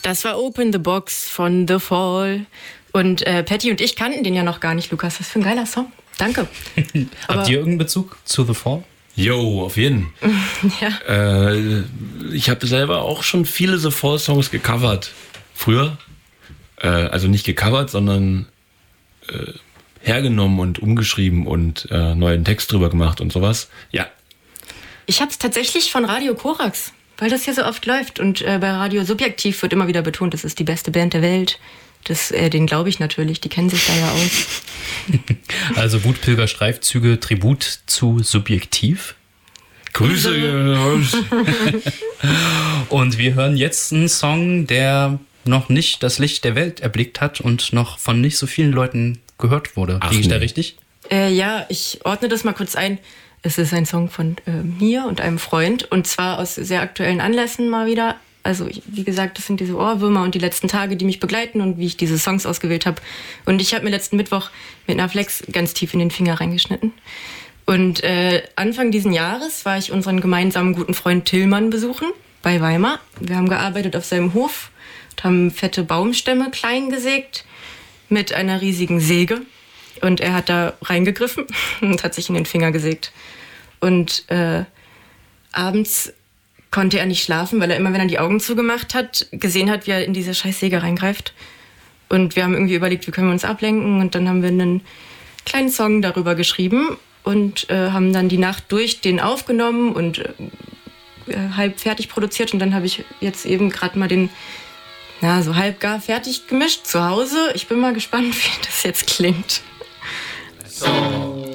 Das war Open the Box von The Fall. Und Patty und ich kannten den ja noch gar nicht, Lukas. Was für ein geiler Song. Danke. Habt ihr irgendeinen Bezug zu The Fall? Jo, auf jeden. Ja. Ich habe selber auch schon viele The Fall-Songs gecovert. Früher. Also nicht gecovert, sondern hergenommen und umgeschrieben und neuen Text drüber gemacht und sowas. Ja. Ich hab's tatsächlich von Radio Korax, weil das hier so oft läuft. Und bei Radio Subjektiv wird immer wieder betont, das ist die beste Band der Welt. Den glaube ich natürlich, die kennen sich da ja aus. Also Wutpilger Streifzüge, Tribut zu Subjektiv. Grüße. Und wir hören jetzt einen Song, der noch nicht das Licht der Welt erblickt hat und noch von nicht so vielen Leuten gehört wurde. Liege ich da richtig? Ja, ich ordne das mal kurz ein. Es ist ein Song von mir und einem Freund. Und zwar aus sehr aktuellen Anlässen mal wieder. Also wie gesagt, das sind diese Ohrwürmer und die letzten Tage, die mich begleiten und wie ich diese Songs ausgewählt habe. Und ich habe mir letzten Mittwoch mit einer Flex ganz tief in den Finger reingeschnitten. Und Anfang diesen Jahres war ich unseren gemeinsamen guten Freund Tillmann besuchen bei Weimar. Wir haben gearbeitet auf seinem Hof und haben fette Baumstämme klein gesägt mit einer riesigen Säge. Und er hat da reingegriffen und hat sich in den Finger gesägt. Und abends konnte er nicht schlafen, weil er immer, wenn er die Augen zugemacht hat, gesehen hat, wie er in diese scheiß Säge reingreift. Und wir haben irgendwie überlegt, wie können wir uns ablenken. Und dann haben wir einen kleinen Song darüber geschrieben und haben dann die Nacht durch den aufgenommen und halb fertig produziert. Und dann habe ich jetzt eben gerade mal den, so halb gar fertig gemischt zu Hause. Ich bin mal gespannt, wie das jetzt klingt. So.